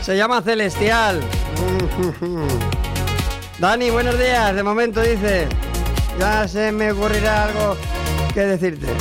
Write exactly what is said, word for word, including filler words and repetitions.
Se llama Celestial. Dani, buenos días. De momento dice, ya se me ocurrirá algo que decirte.